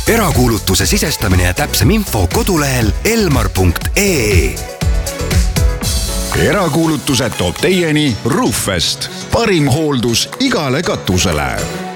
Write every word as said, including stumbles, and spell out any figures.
erakuulutuse sisestamine ja täpsem info kodulehel elmar punkt ee. Erakuulutused toob teieni Roofest. Parim hooldus igale katusele.